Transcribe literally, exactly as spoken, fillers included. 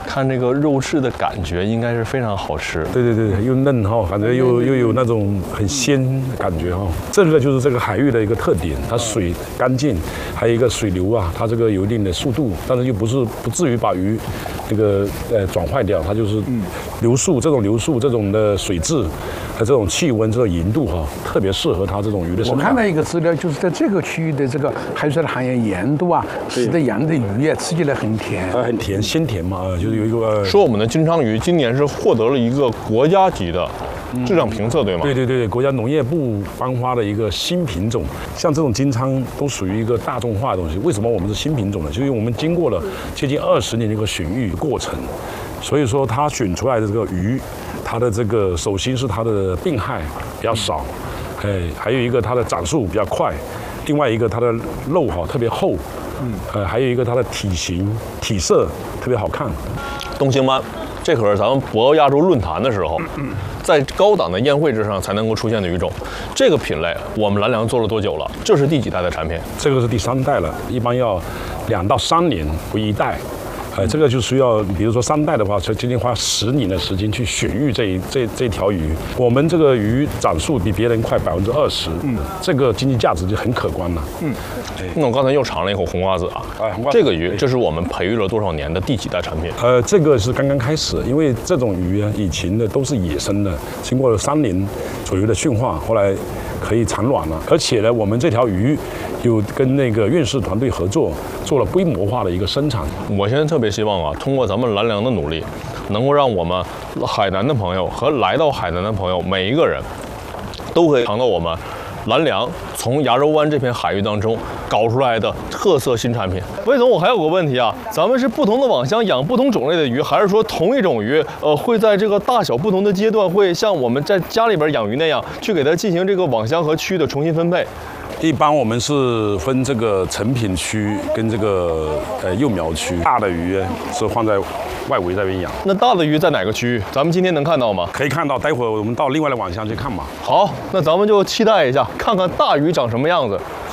看这个肉质的感觉，应该是非常好吃。 对对对，又嫩哈，感觉又又有那种很鲜的感觉哈。这个就是这个海域的一个特点，它水干净，还有一个水流啊，它这个有一定的速度，但是又不是不至于把鱼那个呃转坏掉，它就是流速，这种流速，这种的水质和这种气温、这种盐度哈，特别适合它这种鱼的生长。 我看到一个资料，就是在这个区域的这个海水的含盐盐度啊，使得养的鱼也吃起来很甜， 呃，很甜，鲜甜嘛，呃，就是有一个、呃、 说我们的金鲳鱼今年是获得了一个国家级的质量评测，对吗？ 对对对，国家农业部颁发的一个新品种，像这种金鲳都属于一个大众化的东西。为什么我们是新品种呢？就是因为我们经过了接近二十年的一个选育过程，所以说它选出来的这个鱼，它的这个首先是它的病害比较少，哎，还有一个它的长速比较快，另外一个它的肉哈特别厚，嗯，呃，还有一个它的体型体色特别好看。 东星斑，这可是咱们博鳌亚洲论坛的时候，在高档的宴会之上才能够出现的鱼种。这个品类我们蓝粮做了多久了？这是第几代的产品？ 这个是第三代了，一般要两到三年为一代。呃，这个就需要，比如说三代的话，就仅仅花十年的时间去选育这一这这条鱼。我们这个鱼长速比别人快百分之二十，嗯，这个经济价值就很可观了。嗯， 那我刚才又尝了一口红瓜子啊， 哎，红瓜子这个鱼这是我们培育了多少年的第几代产品？ 呃，这个是刚刚开始，因为这种鱼啊，以前的都是野生的，经过了三年左右的驯化，后来可以产卵了。而且呢，我们这条鱼有跟那个院士团队合作，做了规模化的一个生产。 我现在特别希望啊，通过咱们蓝粮的努力，能够让我们海南的朋友和来到海南的朋友每一个人，都可以尝到我们蓝粮从牙洲湾这片海域当中搞出来的特色新产品。魏总，我还有个问题啊，咱们是不同的网箱养不同种类的鱼，还是说同一种鱼，呃，会在这个大小不同的阶段，会像我们在家里边养鱼那样，去给它进行这个网箱和区域的重新分配？ 一般我们是分这个成品区跟这个呃幼苗区，大的鱼是放在外围那边养。 那大的鱼在哪个区域？咱们今天能看到吗？ 可以看到，待会儿我们到另外的网箱去看嘛。 好，那咱们就期待一下，看看大鱼长什么样子。